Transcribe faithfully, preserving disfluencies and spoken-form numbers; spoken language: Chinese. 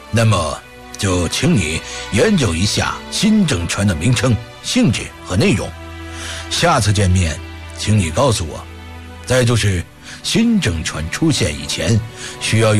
那么就请你研究一下新政权的名称、性质和内容。下次见面，请你告诉我。再就是，新政权出现以前，需要